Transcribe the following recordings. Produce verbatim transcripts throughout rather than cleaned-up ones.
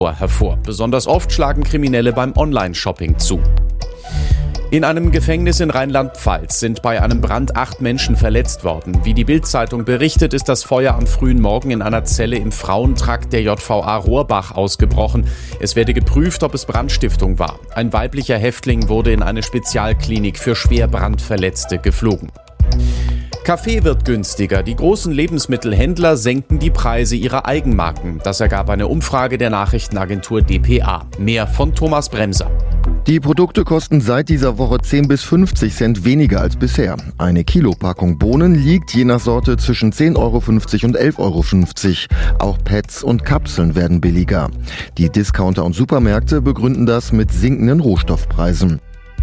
hervor. Besonders oft schlagen Kriminelle beim Online-Shopping zu. In einem Gefängnis in Rheinland-Pfalz sind bei einem Brand acht Menschen verletzt worden. Wie die Bild-Zeitung berichtet, ist das Feuer am frühen Morgen in einer Zelle im Frauentrakt der J V A Rohrbach ausgebrochen. Es werde geprüft, ob es Brandstiftung war. Ein weiblicher Häftling wurde in eine Spezialklinik für schwer Brandverletzte geflogen. Kaffee wird günstiger. Die großen Lebensmittelhändler senken die Preise ihrer Eigenmarken. Das ergab eine Umfrage der Nachrichtenagentur D P A. Mehr von Thomas Bremser. Die Produkte kosten seit dieser Woche zehn bis fünfzig Cent weniger als bisher. Eine Kilopackung Bohnen liegt je nach Sorte zwischen zehn Euro fünfzig und elf Euro fünfzig. Auch Pads und Kapseln werden billiger. Die Discounter und Supermärkte begründen das mit sinkenden Rohstoffpreisen.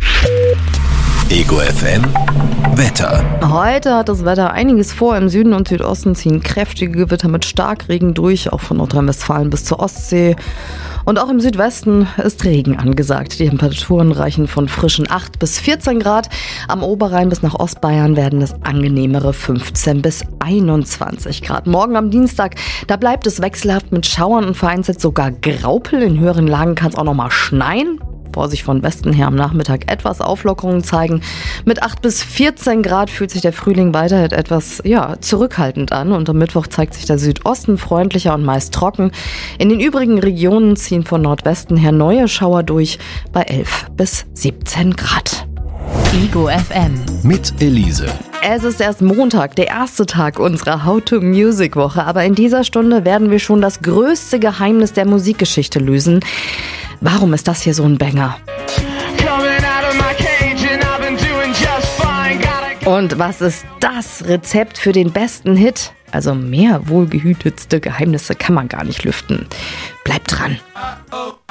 Ego F M Wetter. Heute hat das Wetter einiges vor. Im Süden und Südosten ziehen kräftige Gewitter mit Starkregen durch, auch von Nordrhein-Westfalen bis zur Ostsee. Und auch im Südwesten ist Regen angesagt. Die Temperaturen reichen von frischen acht bis vierzehn Grad. Am Oberrhein bis nach Ostbayern werden es angenehmere fünfzehn bis einundzwanzig Grad. Morgen am Dienstag, da bleibt es wechselhaft mit Schauern und vereinzelt sogar Graupel. In höheren Lagen kann es auch noch mal schneien. Vorsicht, von Westen her am Nachmittag etwas Auflockerungen zeigen. Mit acht bis vierzehn Grad fühlt sich der Frühling weiterhin etwas ja, zurückhaltend an. Und am Mittwoch zeigt sich der Südosten freundlicher und meist trocken. In den übrigen Regionen ziehen von Nordwesten her neue Schauer durch bei elf bis siebzehn Grad. Ego F M mit Elise. Es ist erst Montag, der erste Tag unserer How-to-Music-Woche. Aber in dieser Stunde werden wir schon das größte Geheimnis der Musikgeschichte lösen. Warum ist das hier so ein Banger? Und was ist das Rezept für den besten Hit? Also mehr wohlgehütetste Geheimnisse kann man gar nicht lüften. Bleibt dran.